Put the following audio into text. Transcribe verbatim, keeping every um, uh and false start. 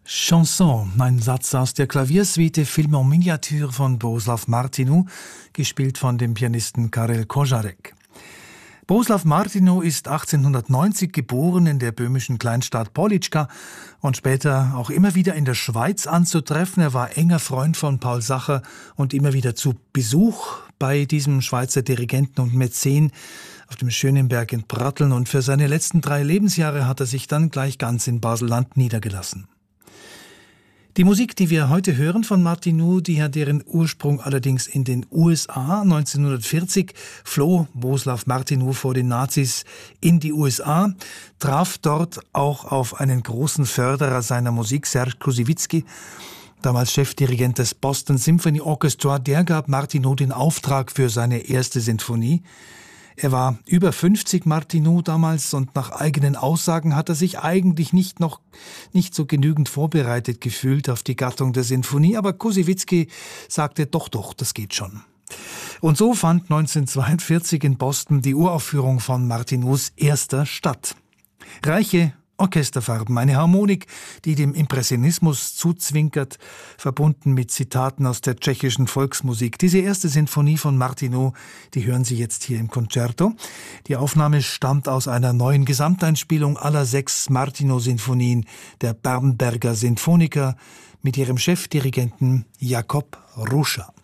Chanson, ein Satz aus der Klaviersuite Film en Miniature von Bohuslav Martinu, gespielt von dem Pianisten Karel Kožárek. Bohuslav Martinu ist achtzehnhundertneunzig geboren in der böhmischen Kleinstadt Polička und später auch immer wieder in der Schweiz anzutreffen. Er war enger Freund von Paul Sacher und immer wieder zu Besuch bei diesem Schweizer Dirigenten und Mäzen auf dem Schönenberg in Pratteln, und für seine letzten drei Lebensjahre hat er sich dann gleich ganz in Basel-Land niedergelassen. Die Musik, die wir heute hören von Martinu, die hat ihren Ursprung allerdings in den U S A. neunzehnhundertvierzig floh Bohuslav Martinu vor den Nazis in die U S A, traf dort auch auf einen großen Förderer seiner Musik, Serge Koussevitzky, damals Chefdirigent des Boston Symphony Orchestra. Der gab Martinu den Auftrag für seine erste Sinfonie. Er war über fünfzig, Martinu, damals, und nach eigenen Aussagen hat er sich eigentlich nicht noch nicht so genügend vorbereitet gefühlt auf die Gattung der Sinfonie, aber Koussevitzky sagte, doch, doch, das geht schon. Und so fand neunzehnhundertzweiundvierzig in Boston die Uraufführung von Martinus erster statt. Reiche Orchesterfarben, eine Harmonik, die dem Impressionismus zuzwinkert, verbunden mit Zitaten aus der tschechischen Volksmusik. Diese erste Sinfonie von Martinu, die hören Sie jetzt hier im Concerto. Die Aufnahme stammt aus einer neuen Gesamteinspielung aller sechs Martinu-Sinfonien der Bamberger Sinfoniker mit ihrem Chefdirigenten Jakob Ruscha.